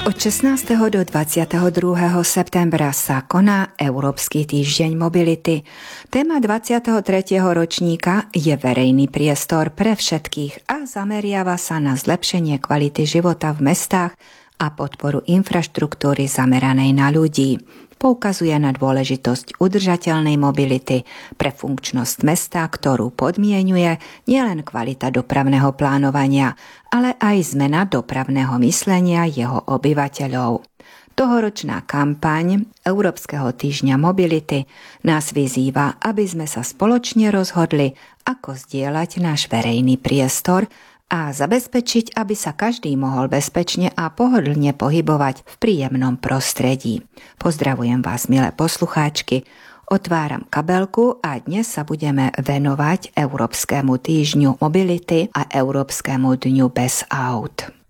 Od 16. do 22. septembra sa koná Európsky týždeň mobility. Téma 23. ročníka je verejný priestor pre všetkých a zameriava sa na zlepšenie kvality života v mestách a podporu infraštruktúry zameranej na ľudí. Poukazuje na dôležitosť udržateľnej mobility pre funkčnosť mesta, ktorú podmienuje nielen kvalita dopravného plánovania, ale aj zmena dopravného myslenia jeho obyvateľov. Tohoročná kampaň Európskeho týždňa mobility nás vyzýva, aby sme sa spoločne rozhodli, ako zdieľať náš verejný priestor a zabezpečiť, aby sa každý mohol bezpečne a pohodlne pohybovať v príjemnom prostredí. Pozdravujem vás, milé poslucháčky. Otváram kabelku a dnes sa budeme venovať Európskemu týždňu mobility a Európskemu dňu bez aut.